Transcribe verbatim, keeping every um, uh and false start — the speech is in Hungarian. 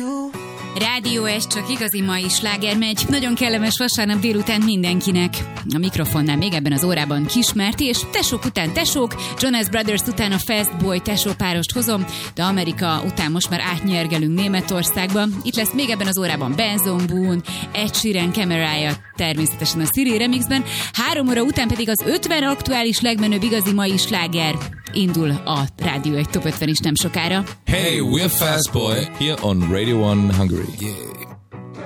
Rádió, ez csak igazi mai sláger megy. Nagyon kellemes vasárnap délután mindenkinek. A mikrofonnál még ebben az órában Kismerti, és tesók után tesók, Jonas Brothers után a Fast Boy tesó párost hozom, de Amerika után most már átnyergelünk Németországba. Itt lesz még ebben az órában Benson Boone, Ed Sheeran kamerája, természetesen a Siri remixben. Három óra után pedig az ötven aktuális legmenőbb igazi mai sláger. Indul a Rádió egy Top ötven is nem sokára. Hey, we're Fast Boy here on Radio one Hungary. Yeah.